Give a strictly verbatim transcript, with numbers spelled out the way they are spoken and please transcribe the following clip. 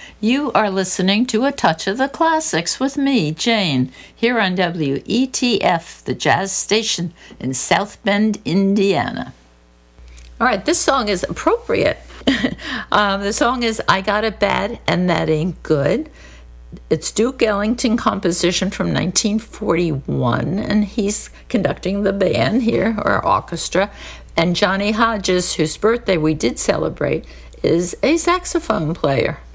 You are listening to A Touch of the Classics with me, Jane, here on W E T F, the jazz station in South Bend, Indiana. All right, this song is appropriate. um, the song is I Got It Bad and That Ain't Good. It's Duke Ellington composition from nineteen forty-one, and he's conducting the band here, or orchestra. And Johnny Hodges, whose birthday we did celebrate, is a saxophone player.